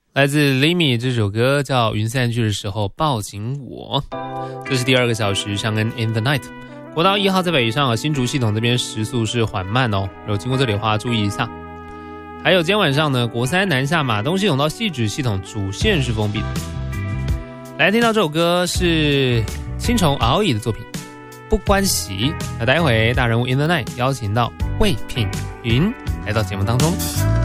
来自 Limi 这首歌叫《云散去的时候抱紧我》。这是第2个小时上恩 In the Night。国道1号在北上，新竹系统这边时速是缓慢哦，有经过这里的话注意一下。还有今天晚上呢，国3南下马东系统到汐止系统主线是封闭的。来听到这首歌是青虫敖乙的作品不关系。那待会大人物 In the Night 邀请到魏品云来到节目当中。